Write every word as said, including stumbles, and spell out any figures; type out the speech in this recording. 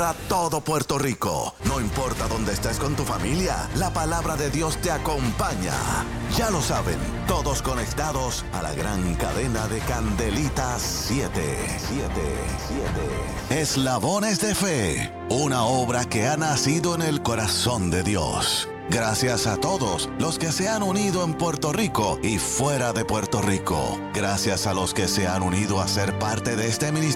A todo Puerto Rico, no importa dónde estés con tu familia, la palabra de Dios te acompaña. Ya lo saben, todos conectados a la gran cadena de Candelitas siete. siete, siete. Eslabones de Fe, una obra que ha nacido en el corazón de Dios. Gracias a todos los que se han unido en Puerto Rico y fuera de Puerto Rico. Gracias a los que se han unido a ser parte de este ministerio.